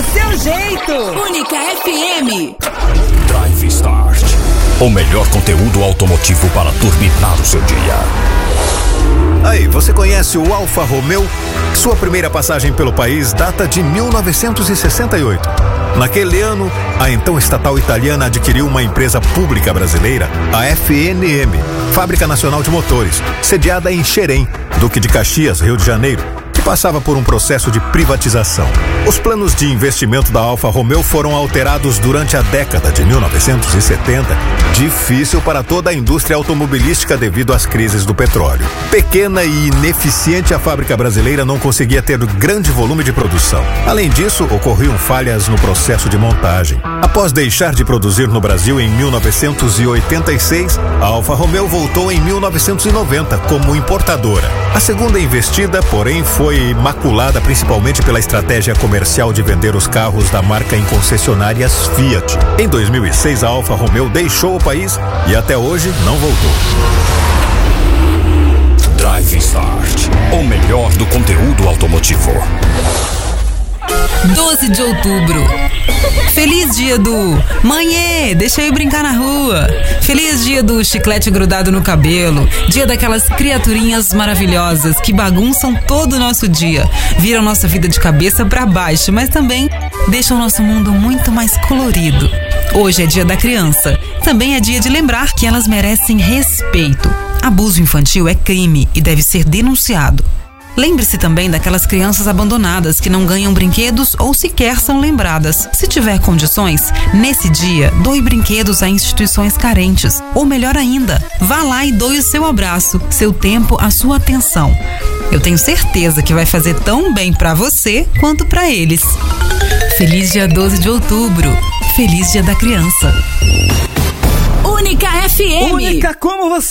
seu jeito. Única FM. Drive Start. O melhor conteúdo automotivo para turbinar o seu dia. Aí, você conhece o Alfa Romeo? Sua primeira passagem pelo país data de 1968. Naquele ano, a então estatal italiana adquiriu uma empresa pública brasileira, a FNM, Fábrica Nacional de Motores, sediada em Xerém, Duque de Caxias, Rio de Janeiro, que passava por um processo de privatização. Os planos de investimento da Alfa Romeo foram alterados durante a década de 1970, difícil para toda a indústria automobilística devido às crises do petróleo. Pequena e ineficiente, a fábrica brasileira não conseguia ter grande volume de produção. Além disso, ocorriam falhas no processo de montagem. Após deixar de produzir no Brasil em 1986, a Alfa Romeo voltou em 1990 como importadora. A segunda investida, porém, foi maculada principalmente pela estratégia comercial de vender os carros da marca em concessionárias Fiat. Em 2006, a Alfa Romeo deixou o país e até hoje não voltou. Drive Start. O melhor do conteúdo automotivo. 12 de outubro. Feliz dia do Mãe, deixa eu ir brincar na rua. Feliz dia do chiclete grudado no cabelo. Dia daquelas criaturinhas maravilhosas que bagunçam todo o nosso dia, viram nossa vida de cabeça pra baixo, mas também deixam o nosso mundo muito mais colorido. Hoje é dia da criança. Também é dia de lembrar que elas merecem respeito. Abuso infantil é crime e deve ser denunciado. Lembre-se também daquelas crianças abandonadas que não ganham brinquedos ou sequer são lembradas. Se tiver condições, nesse dia, doe brinquedos a instituições carentes. Ou melhor ainda, vá lá e doe o seu abraço, seu tempo, a sua atenção. Eu tenho certeza que vai fazer tão bem pra você quanto pra eles. Feliz dia 12 de outubro. Feliz dia da criança. Única FM. Única como você.